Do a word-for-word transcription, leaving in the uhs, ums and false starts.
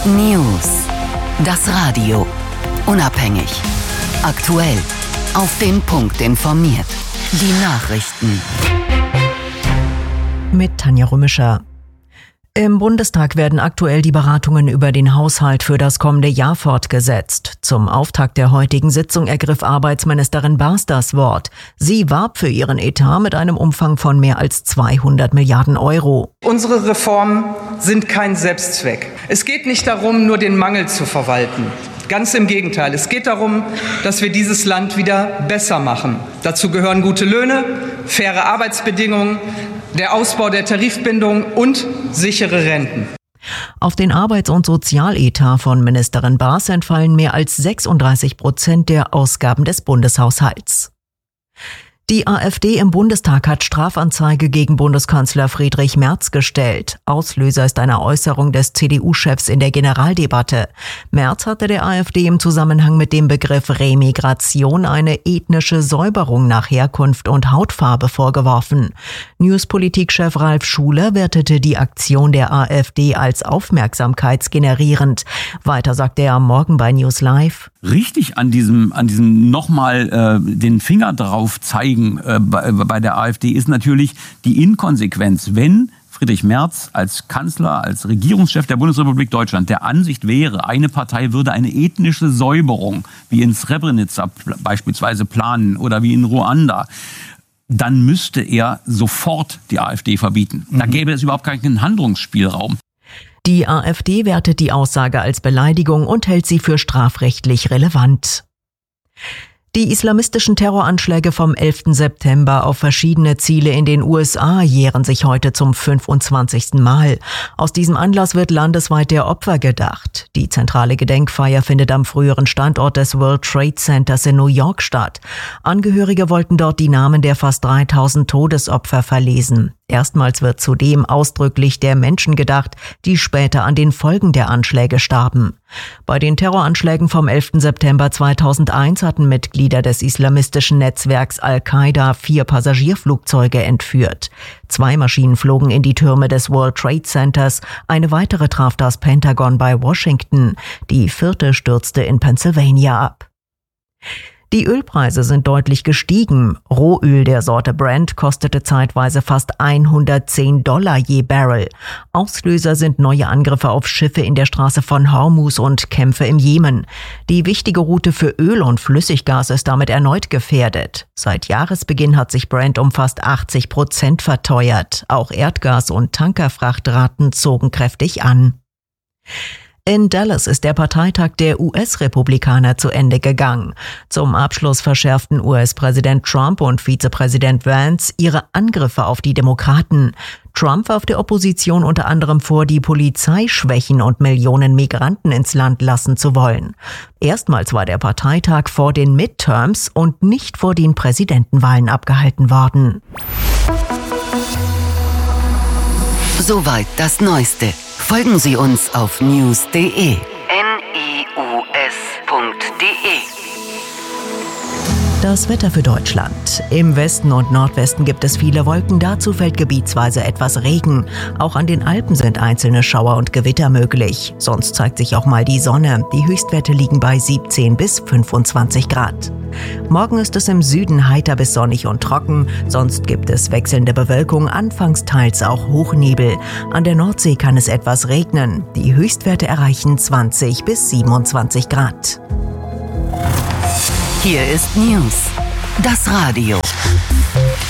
News. Das Radio. Unabhängig. Aktuell. Auf den Punkt informiert. Die Nachrichten. Mit Tanja Rümischer. Im Bundestag werden aktuell die Beratungen über den Haushalt für das kommende Jahr fortgesetzt. Zum Auftakt der heutigen Sitzung ergriff Arbeitsministerin Baas das Wort. Sie warb für ihren Etat mit einem Umfang von mehr als zweihundert Milliarden Euro. Unsere Reformen sind kein Selbstzweck. Es geht nicht darum, nur den Mangel zu verwalten. Ganz im Gegenteil. Es geht darum, dass wir dieses Land wieder besser machen. Dazu gehören gute Löhne, faire Arbeitsbedingungen, der Ausbau der Tarifbindung und sichere Renten. Auf den Arbeits- und Sozialetat von Ministerin Baas entfallen mehr als sechsunddreißig Prozent der Ausgaben des Bundeshaushalts. Die AfD im Bundestag hat Strafanzeige gegen Bundeskanzler Friedrich Merz gestellt. Auslöser ist eine Äußerung des C D U-Chefs in der Generaldebatte. Merz hatte der AfD im Zusammenhang mit dem Begriff Remigration eine ethnische Säuberung nach Herkunft und Hautfarbe vorgeworfen. Newspolitik-Chef Ralf Schuler wertete die Aktion der AfD als aufmerksamkeitsgenerierend. Weiter sagte er am Morgen bei News Live: Richtig an diesem, an diesem nochmal äh, den Finger drauf zeigen äh, bei, bei der AfD ist natürlich die Inkonsequenz. Wenn Friedrich Merz als Kanzler, als Regierungschef der Bundesrepublik Deutschland der Ansicht wäre, eine Partei würde eine ethnische Säuberung wie in Srebrenica beispielsweise planen oder wie in Ruanda, dann müsste er sofort die AfD verbieten. Da gäbe es überhaupt keinen Handlungsspielraum. Die AfD wertet die Aussage als Beleidigung und hält sie für strafrechtlich relevant. Die islamistischen Terroranschläge vom elften September auf verschiedene Ziele in den U S A jähren sich heute zum fünfundzwanzigsten Mal. Aus diesem Anlass wird landesweit der Opfer gedacht. Die zentrale Gedenkfeier findet am früheren Standort des World Trade Centers in New York statt. Angehörige wollten dort die Namen der fast dreitausend Todesopfer verlesen. Erstmals wird zudem ausdrücklich der Menschen gedacht, die später an den Folgen der Anschläge starben. Bei den Terroranschlägen vom elften September zweitausendeins hatten Mitglieder des islamistischen Netzwerks Al-Qaida vier Passagierflugzeuge entführt. Zwei Maschinen flogen in die Türme des World Trade Centers, eine weitere traf das Pentagon bei Washington, die vierte stürzte in Pennsylvania ab. Die Ölpreise sind deutlich gestiegen. Rohöl der Sorte Brent kostete zeitweise fast hundertzehn Dollar je Barrel. Auslöser sind neue Angriffe auf Schiffe in der Straße von Hormuz und Kämpfe im Jemen. Die wichtige Route für Öl und Flüssiggas ist damit erneut gefährdet. Seit Jahresbeginn hat sich Brent um fast achtzig Prozent verteuert. Auch Erdgas- und Tankerfrachtraten zogen kräftig an. In Dallas ist der Parteitag der U S-Republikaner zu Ende gegangen. Zum Abschluss verschärften U S-Präsident Trump und Vizepräsident Vance ihre Angriffe auf die Demokraten. Trump warf der Opposition unter anderem vor, die Polizei schwächen und Millionen Migranten ins Land lassen zu wollen. Erstmals war der Parteitag vor den Midterms und nicht vor den Präsidentenwahlen abgehalten worden. Soweit das Neueste. Folgen Sie uns auf news punkt de. N I U S punkt de. Das Wetter für Deutschland. Im Westen und Nordwesten gibt es viele Wolken, dazu fällt gebietsweise etwas Regen. Auch an den Alpen sind einzelne Schauer und Gewitter möglich. Sonst zeigt sich auch mal die Sonne. Die Höchstwerte liegen bei siebzehn bis fünfundzwanzig Grad. Morgen ist es im Süden heiter bis sonnig und trocken. Sonst gibt es wechselnde Bewölkung, anfangs teils auch Hochnebel. An der Nordsee kann es etwas regnen. Die Höchstwerte erreichen zwanzig bis siebenundzwanzig Grad. Hier ist News. Das Radio.